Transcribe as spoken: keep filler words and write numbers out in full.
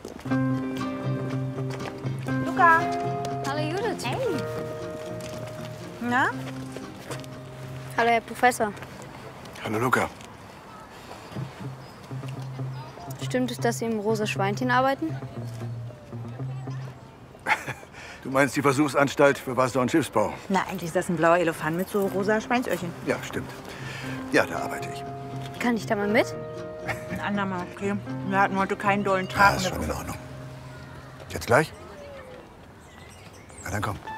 Luca. Hallo Judith. Hey. Na? Hallo Herr Professor. Hallo Luca. Stimmt es, dass Sie im Rosa Schweinchen arbeiten? Du meinst die Versuchsanstalt für Wasser- und Schiffsbau? Na, eigentlich ist das ein blauer Elefant mit so rosa Schweinsöhrchen. Ja, stimmt. Ja, da arbeite ich. Kann ich da mal mit? Ein andermal, okay. Wir hatten heute keinen dollen Ja, Tag. ist schon in Ordnung. Jetzt gleich? Na, dann komm.